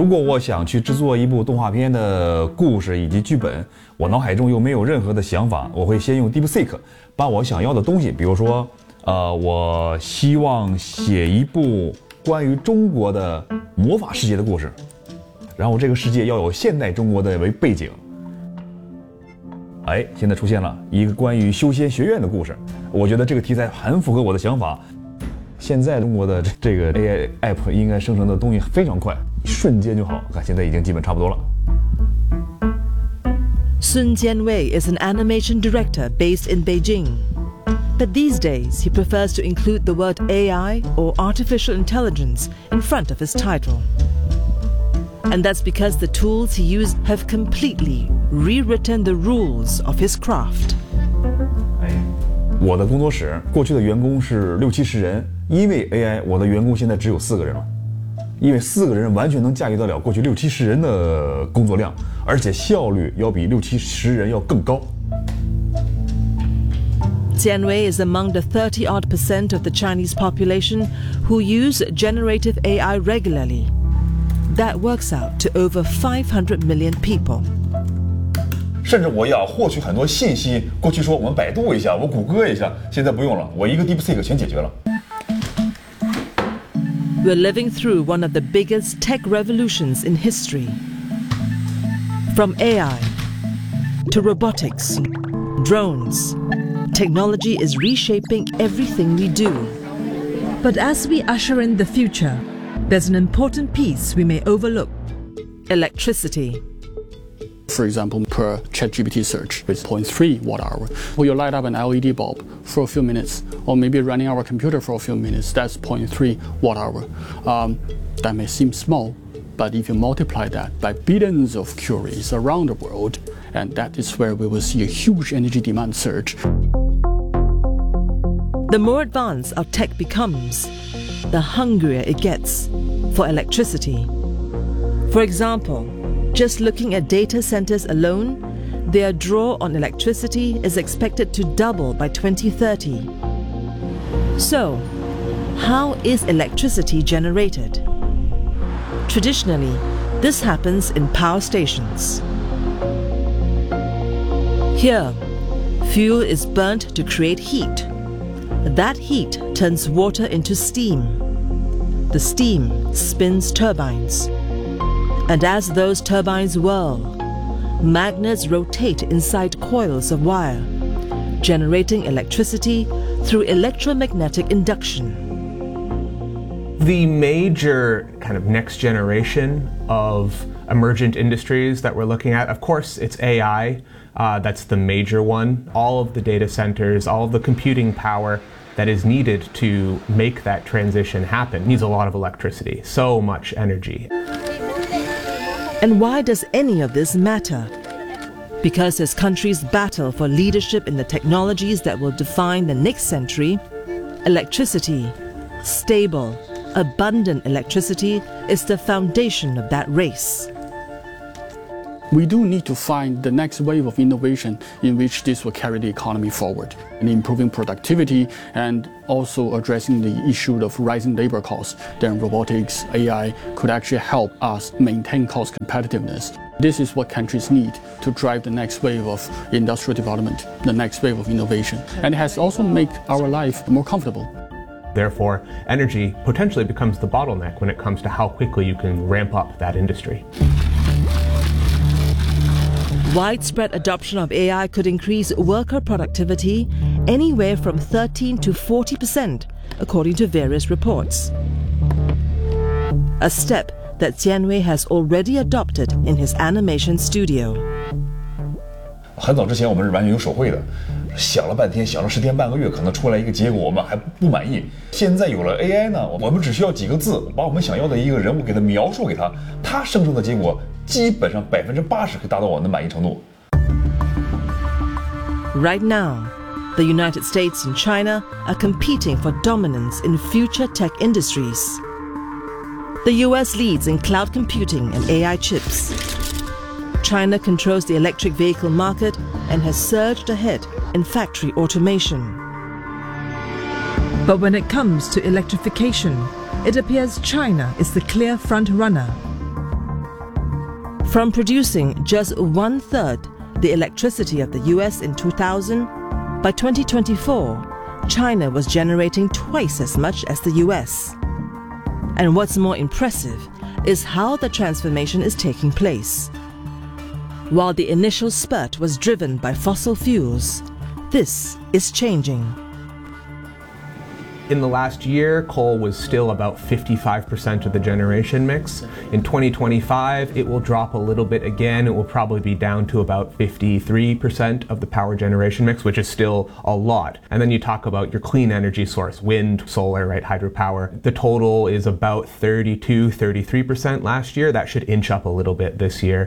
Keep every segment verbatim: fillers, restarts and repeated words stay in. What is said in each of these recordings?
如果我想去制作一部动画片的故事以及剧本，我脑海中又没有任何的想法，我会先用 DeepSeek 把我想要的东西，比如说，呃，我希望写一部关于中国的魔法世界的故事，然后这个世界要有现代中国的为背景。哎，现在出现了一个关于修仙学院的故事，我觉得这个题材很符合我的想法。现在中国的这个 A I app 应该生成的东西非常快，瞬间就好。看现在已经基本差不多了。 Sun Jianwei is an animation director based in Beijing. But these days, he prefers to include the word A I or artificial intelligence in front of his title. And that's because the tools he used have completely rewritten the rules of his craft. 我的工作室过去的员工是六七十人，因为 A I， 我的员工现在只有四个人了。因为四个人完全能驾驭得了过去六七十人的工作量，而且效率要比六七十人要更高。 Jianwei is among the thirty-odd percent of the Chinese population who use generative A I regularly. That works out to over five hundred million people. 甚至我要获取很多信息，过去说我们百度一下，我谷歌一下，现在不用了，我一个 DeepSeek 全解决了。 We're living through one of the biggest tech revolutions in history. From A I to robotics, drones, technology is reshaping everything we do. But as we usher in the future, there's an important piece we may overlook: electricity. For example, per ChatGPT search with zero point three watt hour. Will you light up an L E D bulb for a few minutes, or maybe running our computer for a few minutes? That's zero point three watt hour. Um, that may seem small, but if you multiply that by billions of queries around the world, and that is where we will see a huge energy demand surge. The more advanced our tech becomes, the hungrier it gets for electricity. For example, just looking at data centers alone, their draw on electricity is expected to double by twenty thirty. So, how is electricity generated? Traditionally, this happens in power stations. Here, fuel is burnt to create heat. That heat turns water into steam. The steam spins turbines. And as those turbines whirl, magnets rotate inside coils of wire, generating electricity through electromagnetic induction. The major kind of next generation of emergent industries that we're looking at, of course, it's A I. Uh, that's the major one. All of the data centers, all of the computing power that is needed to make that transition happen needs a lot of electricity, so much energy. And why does any of this matter? Because as countries battle for leadership in the technologies that will define the next century, electricity, stable, abundant electricity, is the foundation of that race. We do need to find the next wave of innovation in which this will carry the economy forward, and improving productivity and also addressing the issue of rising labor costs. Then robotics, A I could actually help us maintain cost competitiveness. This is what countries need to drive the next wave of industrial development, the next wave of innovation. And it has also made our life more comfortable. Therefore, energy potentially becomes the bottleneck when it comes to how quickly you can ramp up that industry. Widespread adoption of A I could increase worker productivity anywhere from thirteen to forty percent, according to various reports. A step that Jianwei has already adopted in his animation studio. 很早之前我们是完全有手绘的，想了半天，想了十天半个月，可能出来一个结果我们还不满意。现在有了 A I 呢，我们只需要几个字，把我们想要的一个人物给它描述给他，它生成的结果基本上百分之八十可以达到我们的满意程度。 Right now, the United States and China are competing for dominance in future tech industries. The U S leads in cloud computing and A I chips. China controls the electric vehicle market and has surged ahead in factory automation. But when it comes to electrification, it appears China is the clear front runner. From producing just one-third the electricity of the U S in two thousand, by twenty twenty-four, China was generating twice as much as the U S. And what's more impressive is how the transformation is taking place. While the initial spurt was driven by fossil fuels, this is changing. In the last year, coal was still about fifty-five percent of the generation mix. In twenty twenty-five, it will drop a little bit again. It will probably be down to about fifty-three percent of the power generation mix, which is still a lot. And then you talk about your clean energy source, wind, solar, right, hydropower. The total is about thirty-two, thirty-three percent last year. That should inch up a little bit this year.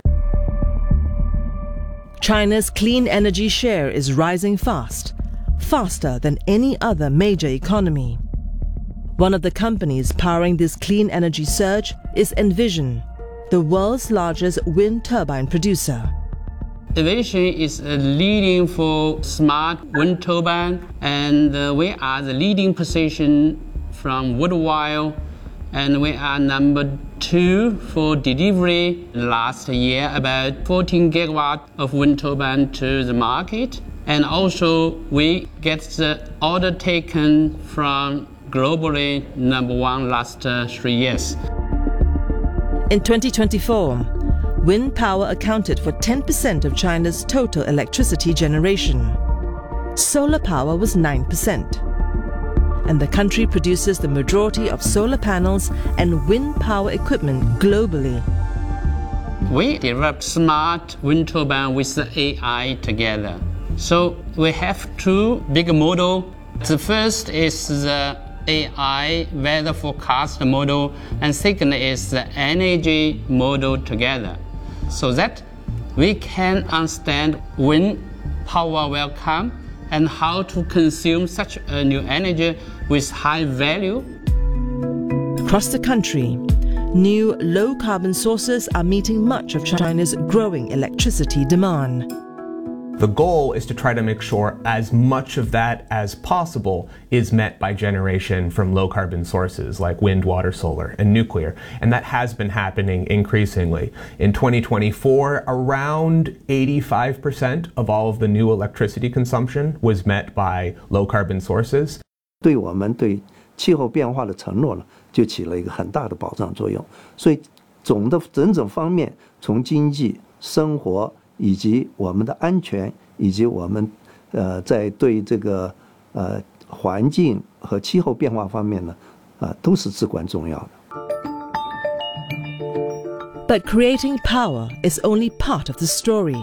China's clean energy share is rising fast, faster than any other major economy. One of the companies powering this clean energy surge is Envision, the world's largest wind turbine producer. Envision is a leading for smart wind turbine, and uh, we are the leading position from worldwide, and we are number two for delivery last year, about fourteen gigawatt of wind turbine to the market. And also we get the order taken from globally number one last uh, three years. In twenty twenty-four, wind power accounted for ten percent of China's total electricity generation. Solar power was nine percent. And the country produces the majority of solar panels and wind power equipment globally. We developed smart wind turbine with the A I together. So we have two big models. The first is the A I weather forecast model, and second is the energy model together, so that we can understand when power will come and how to consume such a new energy with high value. Across the country, new low-carbon sources are meeting much of China's growing electricity demand. The goal is to try to make sure as much of that as possible is met by generation from low-carbon sources like wind, water, solar, and nuclear. And that has been happening increasingly. In twenty twenty-four, around eighty-five percent of all of the new electricity consumption was met by low-carbon sources. 对我们对气候变化的承诺呢，就起了一个很大的保障作用。所以总的整整方面，从经济、生活以及我们的安全，以及我们呃在对这个呃环境和气候变化方面呢，啊、呃、都是至关重要的。 But creating power is only part of the story.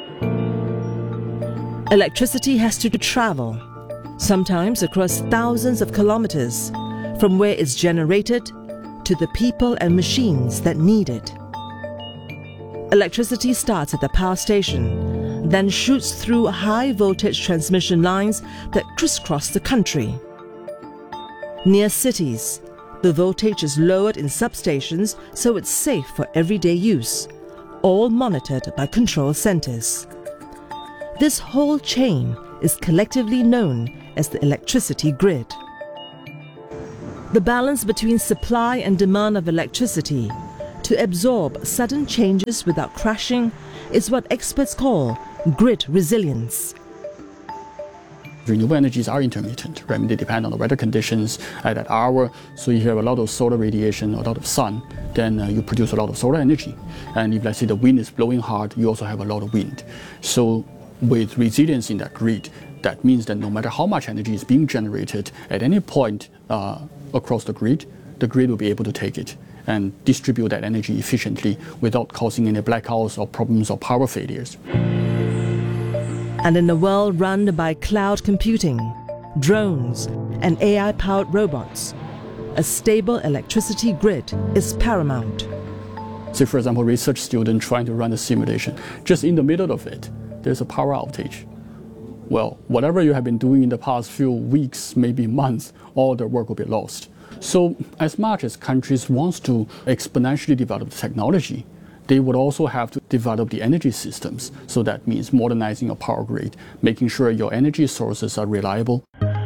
Electricity has to travel, sometimes across thousands of kilometers, from where it's generated to the people and machines that need it. Electricity starts at the power station, then shoots through high-voltage transmission lines that crisscross the country. Near cities, the voltage is lowered in substations so it's safe for everyday use, all monitored by control centers. This whole chain is collectively known as the electricity grid. The balance between supply and demand of electricity to absorb sudden changes without crashing is what experts call grid resilience. Renewable energies are intermittent, right? They depend on the weather conditions at that hour. So if you have a lot of solar radiation or a lot of sun, then uh, you produce a lot of solar energy. And if, let's say, the wind is blowing hard, you also have a lot of wind. So with resilience in that grid, that means that no matter how much energy is being generated at any point uh, across the grid, the grid will be able to take it and distribute that energy efficiently without causing any blackouts or problems or power failures. And in a world run by cloud computing, drones, and A I-powered robots, a stable electricity grid is paramount. Say, for example, research student trying to run a simulation. Just in the middle of it, there's a power outage. Well, whatever you have been doing in the past few weeks, maybe months, all the work will be lost. So as much as countries want to exponentially develop the technology, they would also have to develop the energy systems. So that means modernizing your power grid, making sure your energy sources are reliable.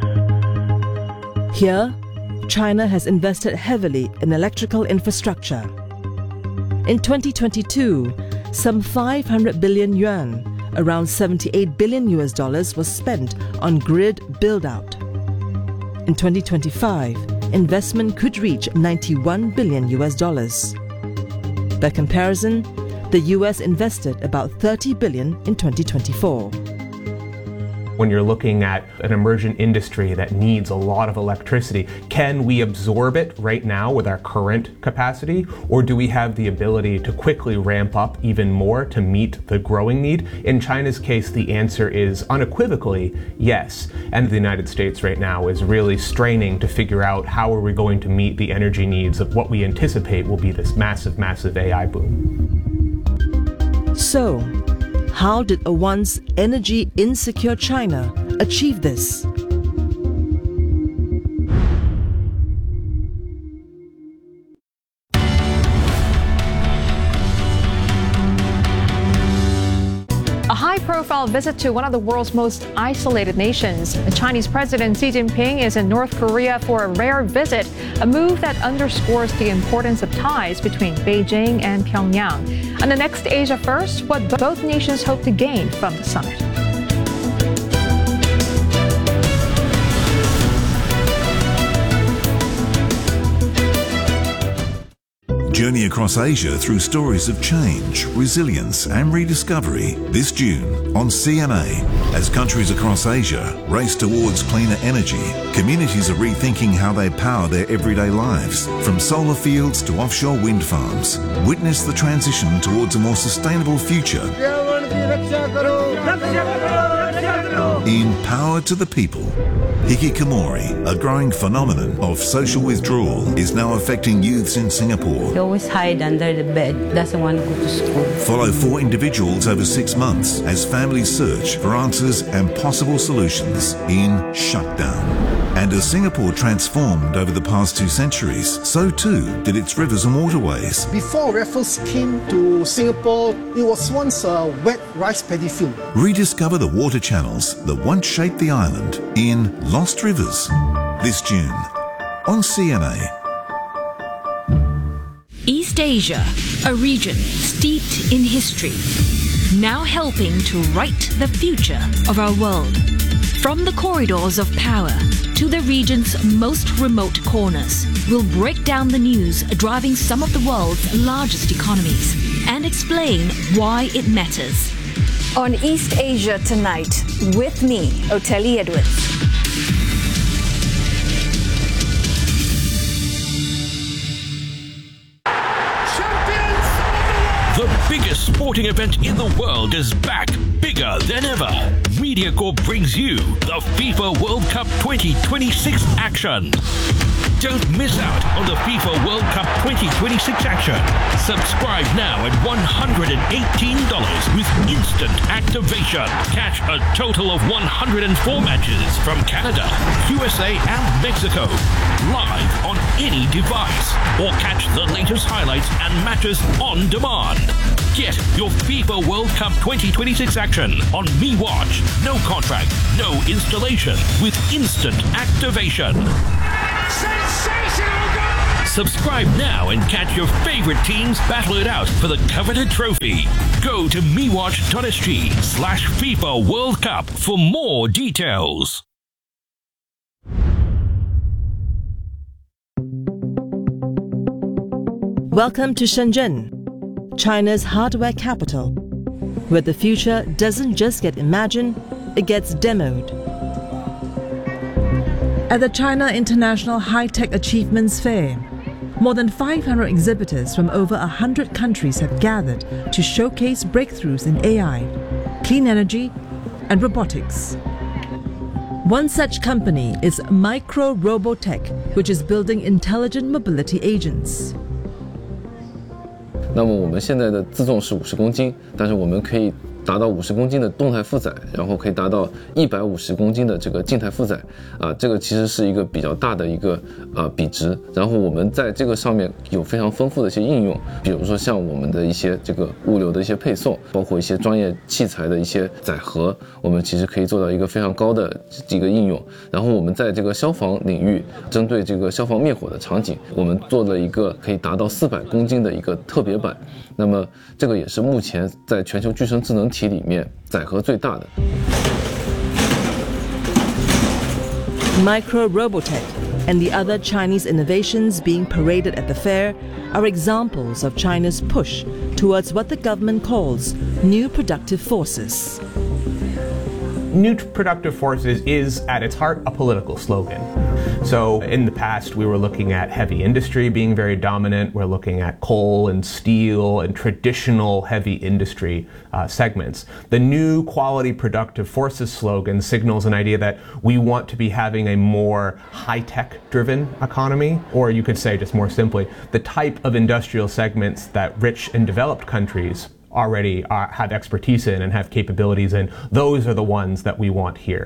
Here, China has invested heavily in electrical infrastructure. In twenty twenty-two, some five hundred billion yuan, around seventy-eight billion U S dollars, was spent on grid build-out. In twenty twenty-five, investment could reach ninety-one billion U S dollars. By comparison, the U S invested about thirty billion in twenty twenty-four. When you're looking at an emergent industry that needs a lot of electricity, can we absorb it right now with our current capacity? Or do we have the ability to quickly ramp up even more to meet the growing need? In China's case, the answer is unequivocally yes. And the United States right now is really straining to figure out how are we going to meet the energy needs of what we anticipate will be this massive, massive A I boom. So, how did a once energy insecure China achieve this? A high-profile visit to one of the world's most isolated nations. The Chinese President Xi Jinping is in North Korea for a rare visit, a move that underscores the importance of ties between Beijing and Pyongyang. On the next Asia First, what both nations hope to gain from the summit. Journey across Asia through stories of change, resilience and rediscovery this June on C N A. As countries across Asia race towards cleaner energy, communities are rethinking how they power their everyday lives. From solar fields to offshore wind farms, witness the transition towards a more sustainable future. In Power to the People, hikikomori, a growing phenomenon of social withdrawal, is now affecting youths in Singapore. He always hide under the bed, doesn't want to go to school. Follow four individuals over six months as families search for answers and possible solutions in Shutdown. And as Singapore transformed over the past two centuries, so too did its rivers and waterways. Before Raffles came to Singapore, it was once a wet rice paddy field. Rediscover the water channels that once shaped the island in Lost Rivers this June on C N A. East Asia, a region steeped in history, now helping to write the future of our world. From the corridors of power to the region's most remote corners, we'll break down the news driving some of the world's largest economies and explain why it matters. On East Asia Tonight, with me, Oteli Edwards. The biggest sporting event in the world is back, bigger than ever. MediaCorp brings you the FIFA World Cup twenty twenty-six action. Don't miss out on the FIFA World Cup twenty twenty-six action. Subscribe now at one hundred eighteen dollars with instant activation. Catch a total of one hundred four matches from Canada, U S A and Mexico, live on any device. Or catch the latest highlights and matches on demand. Get your FIFA World Cup twenty twenty-six action on MeWatch. No contract, no installation, with instant activation. Sensational goal! Subscribe now and catch your favorite teams battle it out for the coveted trophy. Go to mewatch.sg slash FIFA World Cup for more details. Welcome to Shenzhen, China's hardware capital, where the future doesn't just get imagined, it gets demoed. At the China International High-Tech Achievements Fair, more than five hundred exhibitors from over one hundred countries have gathered to showcase breakthroughs in A I, clean energy, and robotics. One such company is Micro Robotech, which is building intelligent mobility agents. 那么我们现在的自重是五十公斤，但是我们可以达到五十公斤的动态负载，然后可以达到一百五十公斤的这个静态负载啊，这个其实是一个比较大的一个啊比值。然后我们在这个上面有非常丰富的一些应用，比如说像我们的一些这个物流的一些配送，包括一些专业器材的一些载荷，我们其实可以做到一个非常高的一个应用。然后我们在这个消防领域，针对这个消防灭火的场景，我们做了一个可以达到四百公斤的一个特别版。那么这个也是目前在全球具身智能体里面载荷最大的。 Micro Robotech and the other Chinese innovations being paraded at the fair are examples of China's push towards what the government calls new productive forces. New productive forces is, at its heart, a political slogan. So in the past, we were looking at heavy industry being very dominant. We're looking at coal and steel and traditional heavy industry uh, segments. The new quality productive forces slogan signals an idea that we want to be having a more high-tech driven economy, or you could say just more simply, the type of industrial segments that rich and developed countries already are, have expertise in and have capabilities in. Those are the ones that we want here.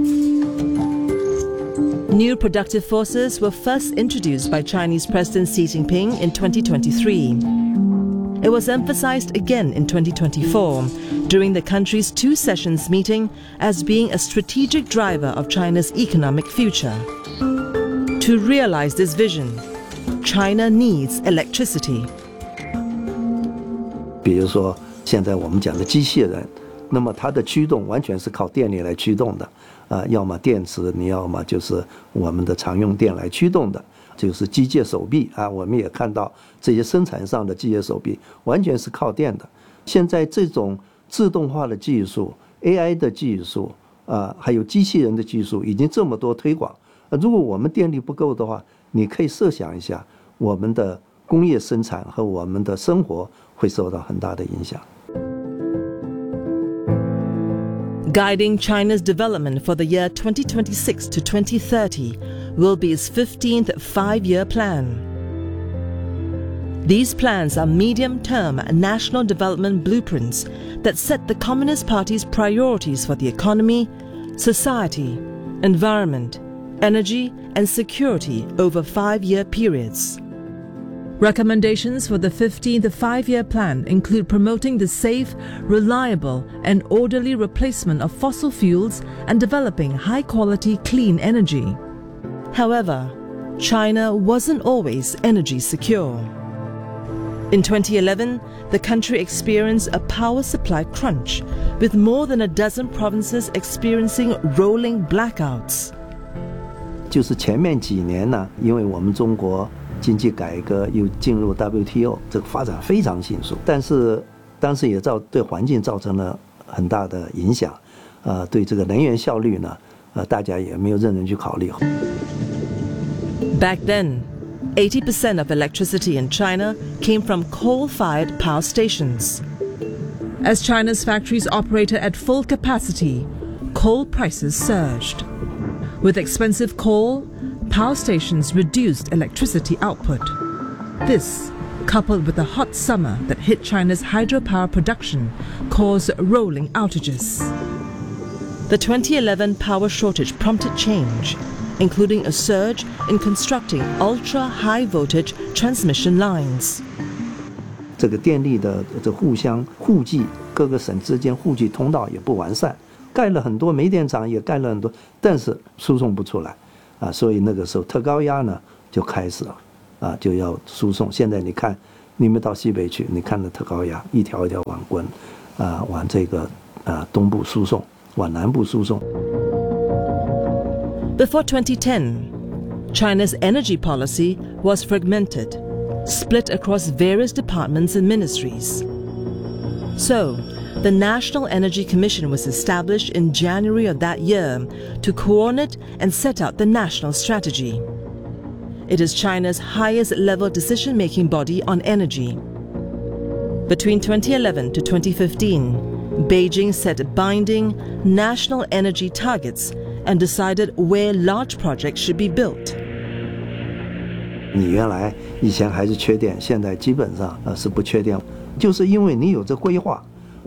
New productive forces were first introduced by Chinese President Xi Jinping in twenty twenty-three. It was emphasized again in twenty twenty-four during the country's two sessions meeting as being a strategic driver of China's economic future. To realize this vision, China needs electricity. 比如说现在我们讲的机器人，那么它的驱动完全是靠电力来驱动的，啊、呃，要么电池，你要么就是我们的常用电来驱动的，就是机械手臂啊，我们也看到这些生产上的机械手臂完全是靠电的。现在这种自动化的技术、A I 的技术啊、呃，还有机器人的技术已经这么多推广，呃，如果我们电力不够的话，你可以设想一下，我们的工业生产和我们的生活会受到很大的影响。 Guiding China's development for the year twenty twenty-six to twenty thirty will be its fifteenth five-year plan. These plans are medium-term national development blueprints that set the Communist Party's priorities for the economy, society, environment, energy, and security over five-year periods. Recommendations for the fifteenth five-year plan include promoting the safe, reliable, and orderly replacement of fossil fuels and developing high-quality clean energy. However, China wasn't always energy secure. In twenty eleven, the country experienced a power supply crunch, with more than a dozen provinces experiencing rolling blackouts. 就是前面几年呢，因为我们中国经济改革又进入 W T O， 这个发展非常迅速，但是当时也造对环境造成了很大的影响，呃，对这个能源效率呢，呃，大家也没有认真去考虑。 Back then, eighty percent of electricity in China came from coal-fired power stations. As China's factories operated at full capacity, coal prices surged. With expensive coal, power stations reduced electricity output. This, coupled with a hot summer that hit China's hydropower production, caused rolling outages. The twenty eleven power shortage prompted change, including a surge in constructing ultra-high voltage transmission lines. 这个电力的这互相互济，各个省之间互济通道也不完善，盖了很多煤电厂，也盖了很多，但是输送不出来。啊，所以那个时候特高压呢就开始了，啊，就要输送。现在你看，你们到西北去，你看那特高压一条一条往滚，啊，往这个啊东部输送，往南部输送。 Before twenty ten, China's energy policy was fragmented, split across various departments and ministries. So, the National Energy Commission was established in January of that year to coordinate and set out the national strategy. It is China's highest level decision-making body on energy. Between twenty eleven to twenty fifteen, Beijing set binding national energy targets and decided where large projects should be built. 你原来以前还是缺电，现在基本上呃是不缺电，就是因为你有这规划。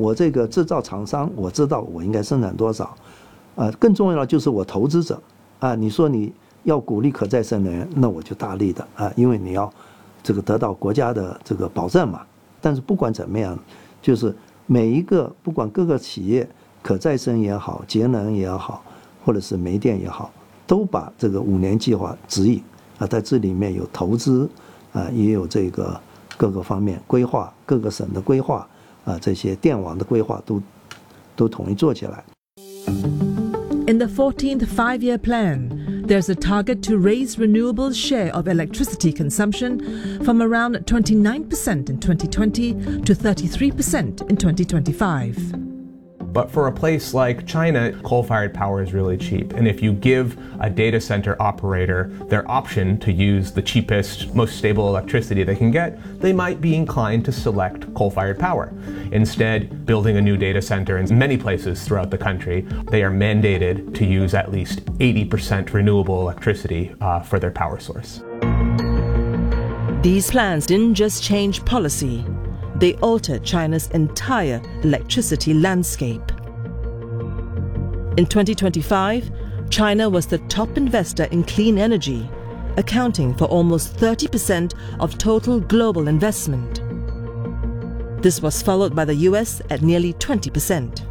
我这个制造厂商，我知道我应该生产多少，啊，更重要的就是我投资者，啊，你说你要鼓励可再生能源，那我就大力的啊，因为你要这个得到国家的这个保证嘛。但是不管怎么样，就是每一个不管各个企业，可再生也好，节能也好，或者是煤电也好，都把这个五年计划指引啊，在这里面有投资啊，也有这个各个方面规划，各个省的规划啊，这些电网的规划都都统一做起来。 In the fourteenth Five-Year Plan, there's a target to raise renewables' share of electricity consumption from around twenty-nine percent in twenty twenty to thirty-three percent in twenty twenty-five. But for a place like China, coal-fired power is really cheap. And if you give a data center operator their option to use the cheapest, most stable electricity they can get, they might be inclined to select coal-fired power. Instead, building a new data center in many places throughout the country, they are mandated to use at least eighty percent renewable electricity uh, for their power source. These plans didn't just change policy. They altered China's entire electricity landscape. In twenty twenty-five, China was the top investor in clean energy, accounting for almost thirty percent of total global investment. This was followed by the U S at nearly twenty percent.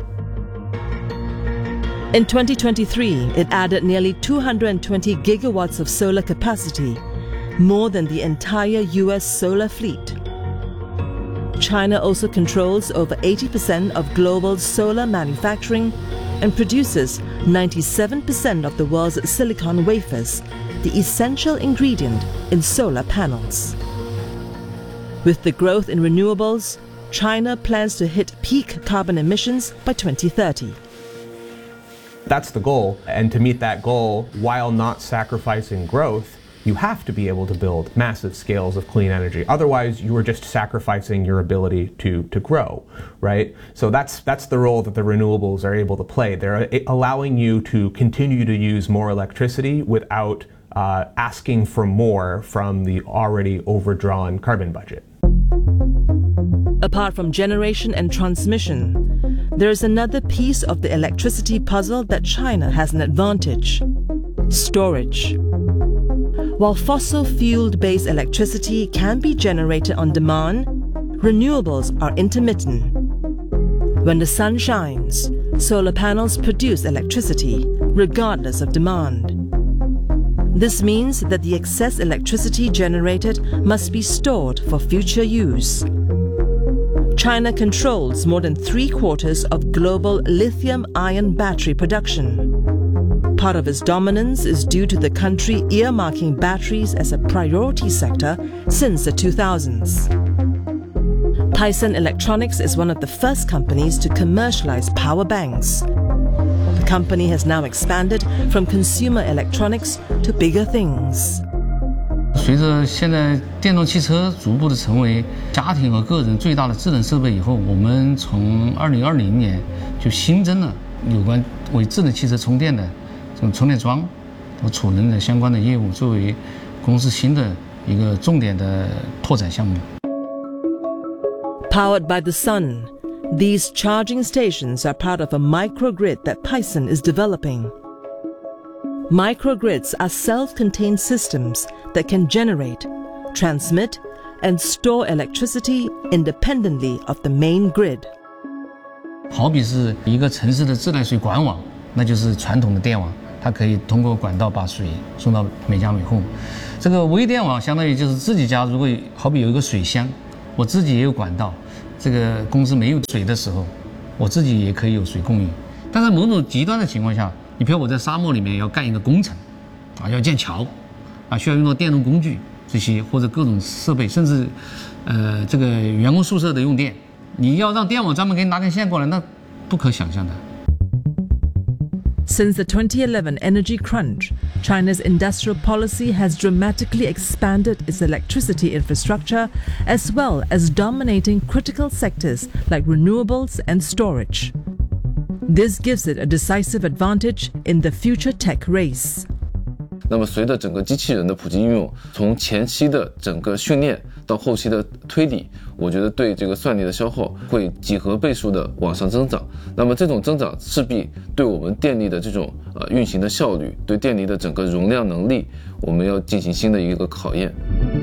In twenty twenty-three, it added nearly two hundred twenty gigawatts of solar capacity, more than the entire U S solar fleet. China also controls over eighty percent of global solar manufacturing and produces ninety-seven percent of the world's silicon wafers, the essential ingredient in solar panels. With the growth in renewables, China plans to hit peak carbon emissions by twenty thirty. That's the goal, and to meet that goal, while not sacrificing growth, you have to be able to build massive scales of clean energy. Otherwise, you are just sacrificing your ability to, to grow, right? So that's, that's the role that the renewables are able to play. They're allowing you to continue to use more electricity without uh, asking for more from the already overdrawn carbon budget. Apart from generation and transmission, there is another piece of the electricity puzzle that China has an advantage: storage. While fossil fuel-based electricity can be generated on demand, renewables are intermittent. When the sun shines, solar panels produce electricity, regardless of demand. This means that the excess electricity generated must be stored for future use. China controls more than three-quarters of global lithium-ion battery production. Part of its dominance is due to the country earmarking batteries as a priority sector since the two thousands. Tyson Electronics is one of the first companies to commercialize power banks. The company has now expanded from consumer electronics to bigger things. 随着现在电动汽车逐步的成为家庭和个人最大的智能设备以后，我们从二零二零年就新增了有关为智能汽车充电的这种充电桩和储能的相关的业务，作为公司新的一个重点的拓展项目。 Powered by the sun, these charging stations are part of a microgrid that Tyson is developing. Microgrids are self-contained systems that can generate, transmit, and store electricity independently of the main grid. 好比是一个城市的自来水管网，那就是传统的电网，它可以通过管道把水送到每家每户。这个微电网相当于就是自己家如果好比有一个水箱，我自己也有管道，这个公司没有水的时候，我自己也可以有水供应。但在某种极端的情况下，你比如我在沙漠里面要干一个工程，啊，要建桥，啊，需要用到电动工具这些或者各种设备，甚至，呃，这个员工宿舍的用电，你要让电网专门给你拿根线过来，那不可想象的。 Since the twenty eleven energy crunch, China's industrial policy has dramatically expanded its electricity infrastructure as well as dominating critical sectors like renewables and storage. This gives it a decisive advantage in the future tech race. 那么随着整个机器人的普及应用，从前期的整个训练到后期的推理，我觉得对这个算力的消耗会几何倍数的往上增长。那么这种增长势必对我们电力的这种呃运行的效率，对电力的整个容量能力，我们要进行新的一个考验。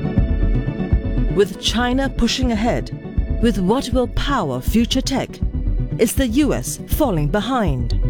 With China pushing ahead, with what will power future tech, is the U S falling behind?